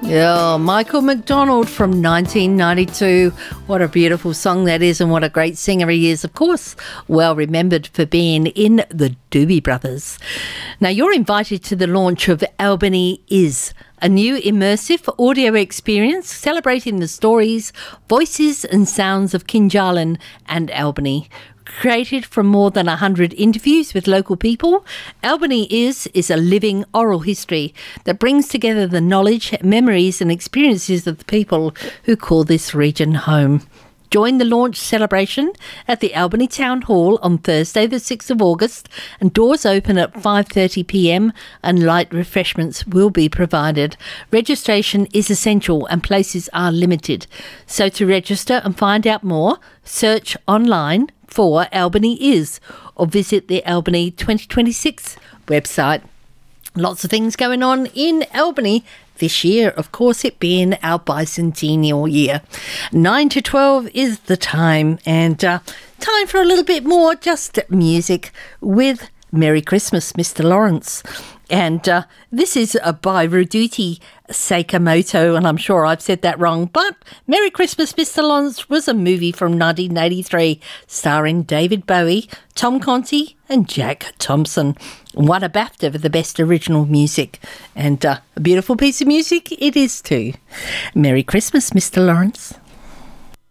Yeah, Michael McDonald from 1992. What a beautiful song that is, and what a great singer he is. Of course, well remembered for being in the Doobie Brothers. Now, you're invited to the launch of Albany Is, a new immersive audio experience celebrating the stories, voices and sounds of Kinjalin and Albany. Created from more than 100 interviews with local people, Albany Is a living oral history that brings together the knowledge, memories and experiences of the people who call this region home. Join the launch celebration at the Albany Town Hall on Thursday the 6th of August, and doors open at 5:30 p.m. and light refreshments will be provided. Registration is essential and places are limited. So to register and find out more, search online for Albany Is or visit the Albany 2026 website. Lots of things going on in Albany this year, of course, it being our bicentennial year. 9 to 12 is the time, and time for a little bit more just music with Merry Christmas, Mr. Lawrence. And this is by Ruduti Sakamoto, and I'm sure I've said that wrong, but Merry Christmas, Mr. Lawrence was a movie from 1983 starring David Bowie, Tom Conti and Jack Thompson. Won a BAFTA for the best original music, and a beautiful piece of music it is too. Merry Christmas, Mr. Lawrence.